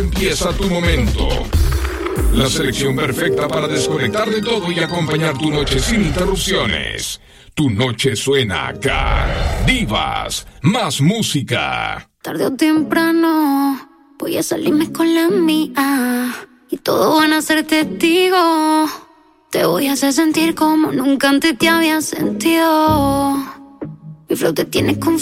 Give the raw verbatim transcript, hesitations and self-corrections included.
Empieza tu momento. La selección perfecta para desconectar de todo y acompañar tu noche sin interrupciones. Tu noche suena acá. Divas, más música. Tarde o temprano voy a salirme con la mía y todos van a ser testigos. Te voy a hacer sentir como nunca antes te había sentido. Mi flow te tiene confundido.